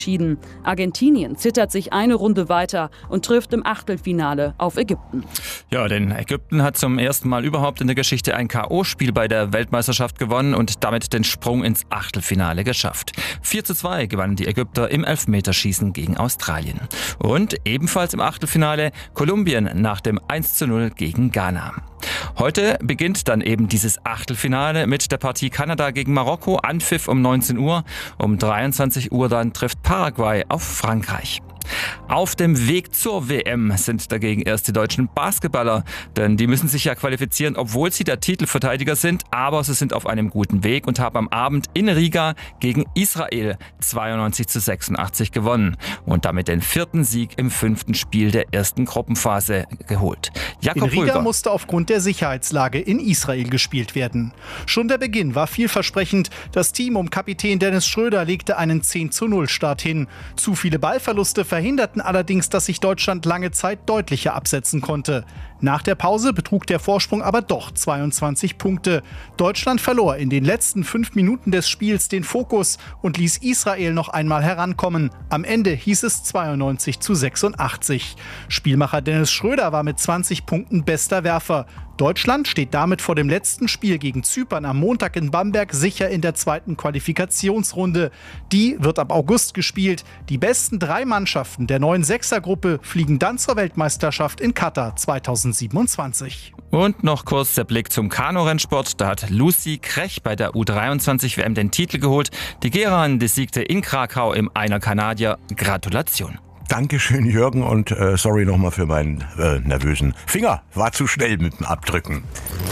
entschieden. Argentinien zittert sich eine Runde weiter und trifft im Achtelfinale auf Ägypten. Ja, denn Ägypten hat zum ersten Mal überhaupt in der Geschichte ein K.O.-Spiel bei der Weltmeisterschaft gewonnen und damit den Sprung ins Achtelfinale geschafft. 4:2 gewannen die Ägypter im Elfmeterschießen gegen Australien. Und ebenfalls im Achtelfinale Kolumbien nach dem 1:0 gegen Ghana. Heute beginnt dann eben dieses Achtelfinale mit der Partie Kanada gegen Marokko, Anpfiff um 19 Uhr. Um 23 Uhr dann trifft Paraguay auf Frankreich. Auf dem Weg zur WM sind dagegen erst die deutschen Basketballer, denn die müssen sich ja qualifizieren, obwohl sie der Titelverteidiger sind, aber sie sind auf einem guten Weg und haben am Abend in Riga gegen Israel 92:86 gewonnen und damit den 4. Sieg im 5. Spiel der ersten Gruppenphase geholt. In Riga musste aufgrund der Sicherheitslage in Israel gespielt werden. Schon der Beginn war vielversprechend. Das Team um Kapitän Dennis Schröder legte einen 10:0-Start hin. Zu viele Ballverluste verhinderten allerdings, dass sich Deutschland lange Zeit deutlicher absetzen konnte. Nach der Pause betrug der Vorsprung aber doch 22 Punkte. Deutschland verlor in den letzten 5 Minuten des Spiels den Fokus und ließ Israel noch einmal herankommen. Am Ende hieß es 92:86. Spielmacher Dennis Schröder war mit 20 Punkten bester Werfer. Deutschland steht damit vor dem letzten Spiel gegen Zypern am Montag in Bamberg sicher in der zweiten Qualifikationsrunde. Die wird ab August gespielt. Die besten 3 Mannschaften der neuen Sechsergruppe fliegen dann zur Weltmeisterschaft in Katar 2027. Und noch kurz der Blick zum Kanu-Rennsport. Da hat Lucy Krech bei der U23-WM den Titel geholt. Die Geran, die siegte in Krakau im Einer Kanadier. Gratulation. Dankeschön, Jürgen, und sorry nochmal für meinen nervösen Finger. War zu schnell mit dem Abdrücken.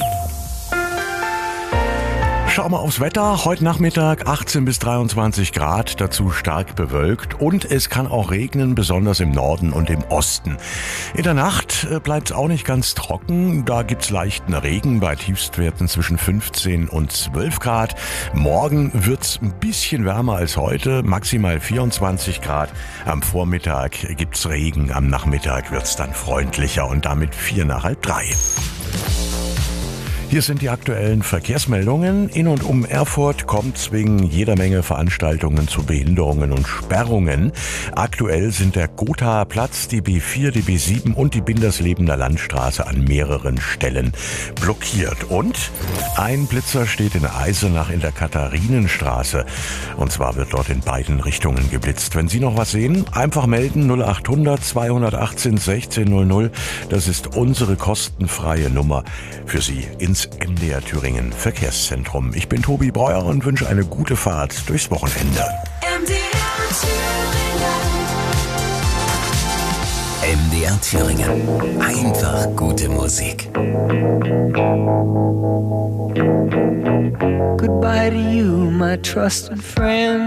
Schauen wir aufs Wetter. Heute Nachmittag 18 bis 23 Grad, dazu stark bewölkt und es kann auch regnen, besonders im Norden und im Osten. In der Nacht bleibt es auch nicht ganz trocken. Da gibt's leichten Regen bei Tiefstwerten zwischen 15 und 12 Grad. Morgen wird's ein bisschen wärmer als heute, maximal 24 Grad. Am Vormittag gibt's Regen, am Nachmittag wird's dann freundlicher und damit 4 nach halb 3. Hier sind die aktuellen Verkehrsmeldungen. In und um Erfurt kommt es wegen jeder Menge Veranstaltungen zu Behinderungen und Sperrungen. Aktuell sind der Gothaer Platz, die B4, die B7 und die Binderslebener Landstraße an mehreren Stellen blockiert. Und ein Blitzer steht in Eisenach in der Katharinenstraße. Und zwar wird dort in beiden Richtungen geblitzt. Wenn Sie noch was sehen, einfach melden 0800 218 1600. Das ist unsere kostenfreie Nummer für Sie ins MDR Thüringen Verkehrszentrum. Ich bin Tobi Breuer und wünsche eine gute Fahrt durchs Wochenende. MDR Thüringen. Einfach gute Musik. Goodbye to you, my trusted friend.